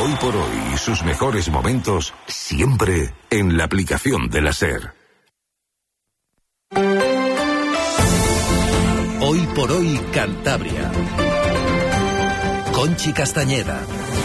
Hoy por hoy, sus mejores momentos, siempre en la aplicación de la SER. Hoy por hoy, Cantabria. Conchi Castañeda.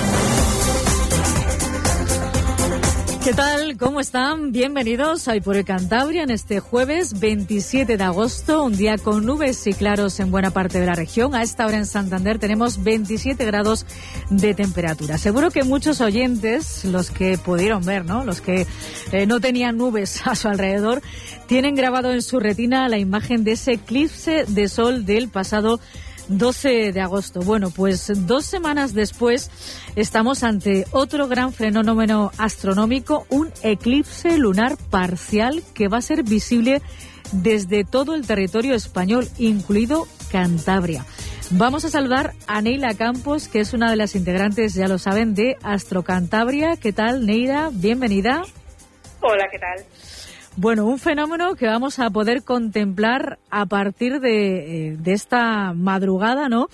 ¿Qué tal? ¿Cómo están? Bienvenidos a Hoy por Hoy Cantabria en este jueves 27 de agosto, un día con nubes y claros en buena parte de la región. A esta hora en Santander tenemos 27 grados de temperatura. Seguro que muchos oyentes, los que pudieron ver, ¿no? Los que no tenían nubes a su alrededor, tienen grabado en su retina la imagen de ese eclipse de sol del pasado 12 de agosto. Bueno, pues 2 semanas después estamos ante otro gran fenómeno astronómico, un eclipse lunar parcial que va a ser visible desde todo el territorio español, incluido Cantabria. Vamos a saludar a Neila Campos, que es una de las integrantes, ya lo saben, de Astro Cantabria. ¿Qué tal, Neila? Bienvenida. Hola, ¿qué tal? Bueno, un fenómeno que vamos a poder contemplar a partir de esta madrugada, ¿no?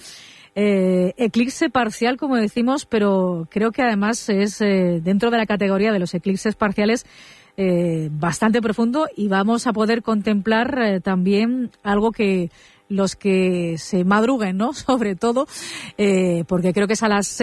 Eclipse parcial, como decimos, pero creo que además es dentro de la categoría de los eclipses parciales bastante profundo, y vamos a poder contemplar también algo que los que se madruguen, ¿no? Sobre todo, porque creo que es a las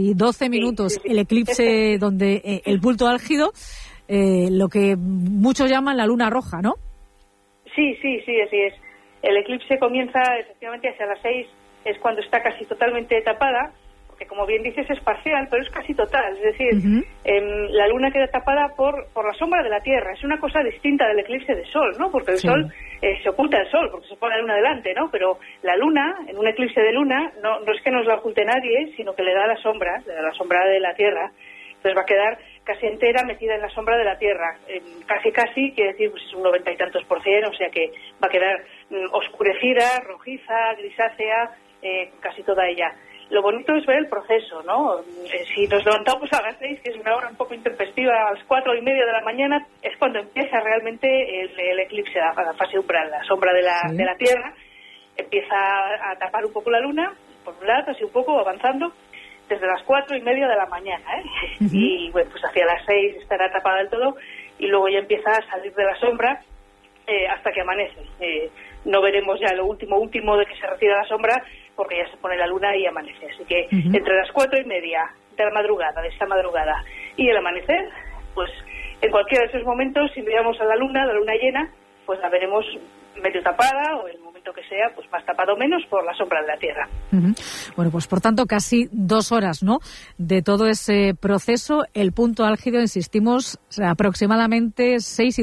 6:12 el eclipse donde el punto álgido, lo que muchos llaman la luna roja, ¿no? Sí, así es. El eclipse comienza efectivamente hacia las 6, es cuando está casi totalmente tapada, porque como bien dices es parcial, pero es casi total. Es decir, la luna queda tapada por la sombra de la Tierra. Es una cosa distinta del eclipse de sol, ¿no? Porque el sol se oculta el sol, porque se pone la luna delante, ¿no? Pero la luna, en un eclipse de luna, no es que nos la oculte nadie, sino que le da la sombra de la Tierra. Entonces va a quedar casi entera metida en la sombra de la Tierra. Casi, quiere decir, pues es un 90 y tantos %, o sea que va a quedar oscurecida, rojiza, grisácea, casi toda ella. Lo bonito es ver el proceso, ¿no? Si nos levantamos a las 6, que es una hora un poco intempestiva, a las 4:30 de la mañana, es cuando empieza realmente el eclipse, la fase umbral, la sombra de la Tierra. Empieza a tapar un poco la luna, por un lado, así un poco avanzando, desde las 4:30 de la mañana, Y bueno, pues hacia las 6 estará tapada del todo, y luego ya empieza a salir de la sombra hasta que amanece. No veremos ya lo último de que se retira la sombra, porque ya se pone la luna y amanece. Así que entre las 4:30 de esta madrugada, y el amanecer, pues en cualquiera de esos momentos, si miramos a la luna llena, pues la veremos medio tapada, o el momento que sea, pues más tapado o menos, por la sombra de la Tierra. Bueno, pues por tanto casi 2 horas, ¿no?, de todo ese proceso. El punto álgido, insistimos, aproximadamente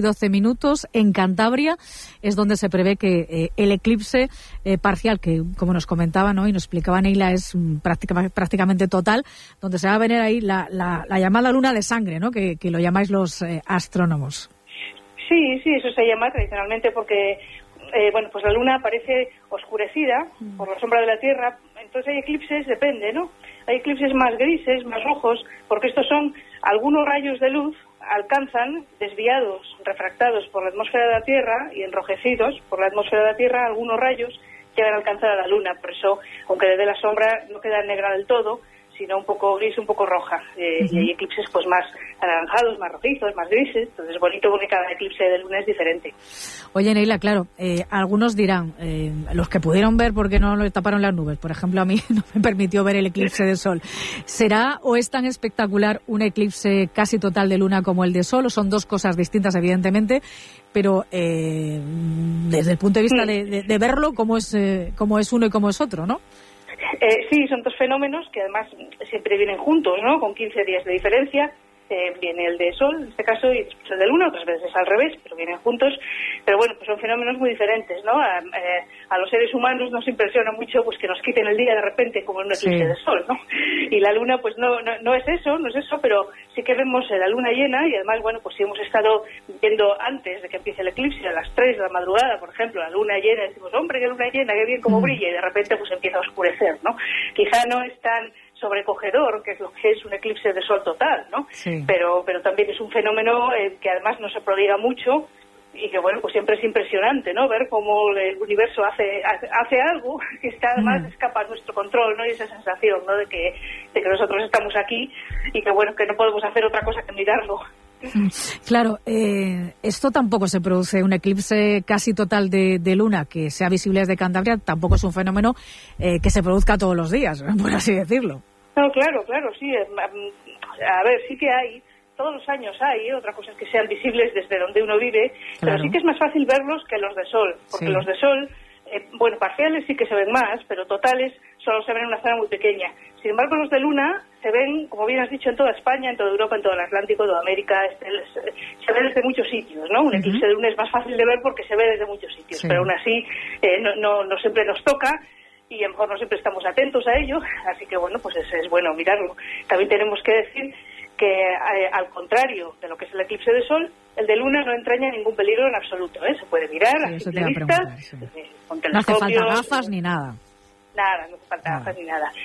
6:12 en Cantabria, es donde se prevé que el eclipse parcial, que como nos comentaba, ¿no?, y nos explicaba Neila, es prácticamente total, donde se va a venir ahí la llamada luna de sangre, ¿no?, que lo llamáis los astrónomos. Sí, eso se llama tradicionalmente porque pues la luna aparece oscurecida por la sombra de la Tierra. Entonces hay eclipses, depende, ¿no? Hay eclipses más grises, más rojos, porque estos son algunos rayos de luz, alcanzan, desviados, refractados por la atmósfera de la Tierra y enrojecidos por la atmósfera de la Tierra, algunos rayos llegan a alcanzar a la luna. Por eso, aunque desde la sombra no queda negra del todo, sino un poco gris, un poco roja. Y hay eclipses pues más anaranjados, más rojizos, más grises. Entonces es bonito porque cada eclipse de luna es diferente. Oye, Neila, claro, algunos dirán, los que pudieron ver porque no lo taparon las nubes, por ejemplo, a mí no me permitió ver el eclipse de sol. ¿Será o es tan espectacular un eclipse casi total de luna como el de sol? ¿O son dos cosas distintas, evidentemente, pero desde el punto de vista de verlo, cómo es uno y cómo es otro, ¿no? Sí, son dos fenómenos que además siempre vienen juntos, ¿no? Con 15 días de diferencia. Viene el de sol, en este caso, y después el de luna, otras veces al revés, pero vienen juntos. Pero bueno, pues son fenómenos muy diferentes, ¿no? A los seres humanos nos impresiona mucho pues que nos quiten el día de repente, como en un eclipse de sol, ¿no? Y la luna, pues no es eso, pero sí que vemos la luna llena, y además, bueno, pues si hemos estado viendo antes de que empiece el eclipse, a las 3 de la madrugada, por ejemplo, la luna llena, decimos, hombre, qué luna llena, qué bien cómo brilla, y de repente pues empieza a oscurecer, ¿no? Quizá no es tan sobrecogedor, que es lo que es un eclipse de sol total, ¿no? Sí. Pero también es un fenómeno que además no se prodiga mucho, y que bueno, pues siempre es impresionante, ¿no? Ver cómo el universo hace algo que está además escapa a nuestro control, ¿no? Y esa sensación, ¿no? de que nosotros estamos aquí y que bueno, que no podemos hacer otra cosa que mirarlo. Claro, esto tampoco se produce, un eclipse casi total de luna que sea visible desde Cantabria, tampoco es un fenómeno que se produzca todos los días, por así decirlo. No, claro, sí. A ver, sí que hay, todos los años hay, otra cosa es que sean visibles desde donde uno vive, claro. Pero sí que es más fácil verlos que los de sol, porque los de sol, bueno, parciales sí que se ven más, pero totales solo se ven en una zona muy pequeña. Sin embargo, los de luna se ven, como bien has dicho, en toda España, en toda Europa, en todo el Atlántico, toda América, se ve desde muchos sitios, ¿no? Un eclipse de luna es más fácil de ver porque se ve desde muchos sitios, pero aún así no siempre nos toca y a lo mejor no siempre estamos atentos a ello, así que bueno, pues es bueno mirarlo. También tenemos que decir que al contrario de lo que es el eclipse de sol, el de luna no entraña ningún peligro en absoluto, ¿eh? Se puede mirar a simple vista, con telescopios. No hace falta gafas ni nada. Nada, no hace falta gafas ni nada.